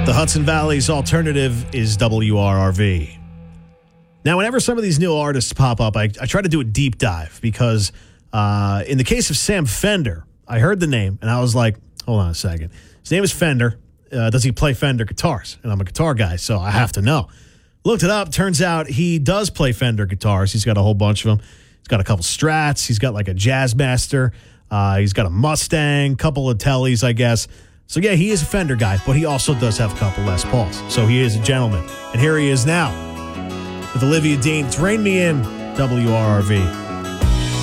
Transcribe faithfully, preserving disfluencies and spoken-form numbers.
The Hudson Valley's alternative is W R R V. Now, whenever some of these new artists pop up, I, I try to do a deep dive because uh, in the case of Sam Fender, I heard the name and I was like, hold on a second. His name is Fender. Uh, does he play Fender guitars? And I'm a guitar guy, so I have to know. Looked it up. Turns out he does play Fender guitars. He's got a whole bunch of them. He's got a couple Strats. He's got like a Jazzmaster. Uh, he's got a Mustang, couple of Tellys, I guess. So, yeah, he is a Fender guy, but he also does have a couple Les Pauls. So he is a gentleman. And here he is now with Olivia Dean. It's Rain Me In, W R R V.